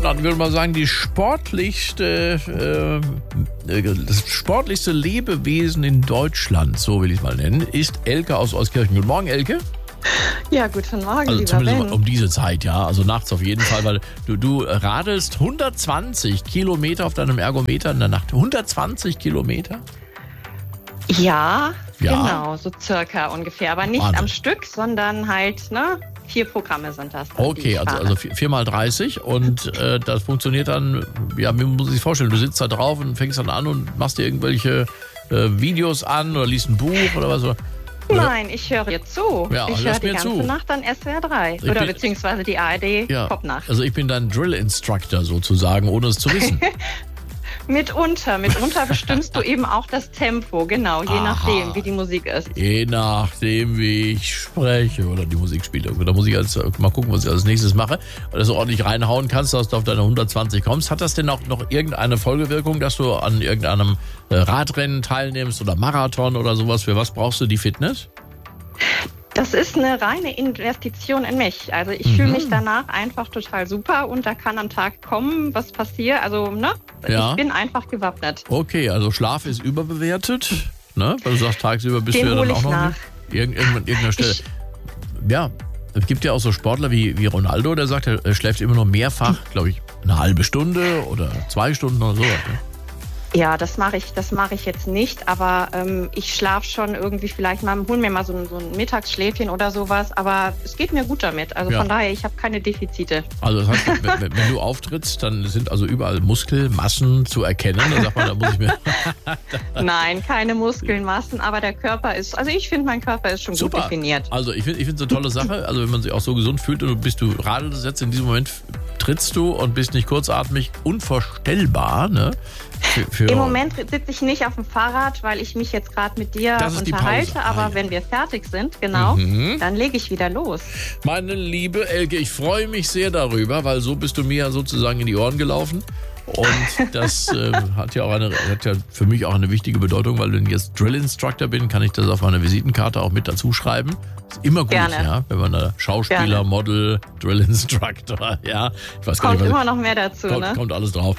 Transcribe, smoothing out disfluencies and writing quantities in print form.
Dann würde man sagen, das sportlichste Lebewesen in Deutschland, so will ich es mal nennen, ist Elke aus Euskirchen. Guten Morgen, Elke. Ja, guten Morgen, Also lieber zumindest Ben. um diese Zeit, ja. Also nachts auf jeden Fall, weil du radelst 120 Kilometer auf deinem Ergometer in der Nacht. 120 Kilometer? Ja, Ja. genau, so circa ungefähr. Aber nicht Wahnsinn. am Stück, sondern halt, 4 Programme sind das. Dann, die Okay, ich fahre. also 4 mal 30 und das funktioniert dann, ja, wie muss ich sich vorstellen, du sitzt da drauf und fängst dann an und machst dir irgendwelche Videos an oder liest ein Buch oder was? Oder? Nein, ich höre dir zu. Ja, ich höre hörst die mir ganze zu. Nacht dann SWR 3. Ich Oder bin- beziehungsweise die ARD Ja, Popnacht. also ich bin dein Drill-Instructor sozusagen, ohne es zu wissen. Mitunter bestimmst du eben auch das Tempo, genau, je Aha. nachdem, wie die Musik ist. Je nachdem, wie ich spreche oder die Musik spiele. Da muss ich jetzt mal gucken, was ich als nächstes mache. Weil du so ordentlich reinhauen kannst, dass du auf deine 120 kommst. Hat das denn auch noch irgendeine Folgewirkung, dass du an irgendeinem Radrennen teilnimmst oder Marathon oder sowas? Für was brauchst du die Fitness? Das ist eine reine Investition in mich. Also ich fühle mich danach einfach total super und da kann am Tag kommen, was passiert. Also, Ja. ich bin einfach gewappnet. Okay, also Schlaf ist überbewertet, ne? Weil du sagst, tagsüber bist Den du ja hol dann auch ich noch nach. nicht. Irgendeiner Stelle. Ja, es gibt ja auch so Sportler wie Ronaldo, der sagt, er schläft immer nur mehrfach, glaube ich, eine halbe Stunde oder 2 Stunden oder sowas. Ne? Ja, das mache ich jetzt nicht, aber ich schlafe schon irgendwie vielleicht mal, hol mir mal so ein Mittagsschläfchen oder sowas, aber es geht mir gut damit. Also Ja. von daher, ich habe keine Defizite. Also das heißt, wenn du auftrittst, dann sind also überall Muskelmassen zu erkennen. Da sagt man, da muss ich mir... Nein, keine Muskelmassen, aber der Körper ist, also ich finde, mein Körper ist schon gut definiert. Also ich finde es eine tolle Sache. Also wenn man sich auch so gesund fühlt und du radelst jetzt in diesem Moment, trittst du und bist nicht kurzatmig, unvorstellbar, ne? Im Moment sitze ich nicht auf dem Fahrrad, weil ich mich jetzt gerade mit dir Das ist die unterhalte, Pause. aber Ah, ja. wenn wir fertig sind, genau, dann lege ich wieder los. Meine liebe Elke, ich freue mich sehr darüber, weil so bist du mir ja sozusagen in die Ohren gelaufen. Und das hat ja für mich auch eine wichtige Bedeutung, weil wenn ich jetzt Drill-Instructor bin, kann ich das auf meiner Visitenkarte auch mit dazu schreiben. Ist immer gut, Gerne. ja, wenn man da Schauspieler, Gerne. Model, Drill-Instructor, ja. Ich weiß gar Kommt nicht, immer noch mehr dazu, ne? kommt alles drauf.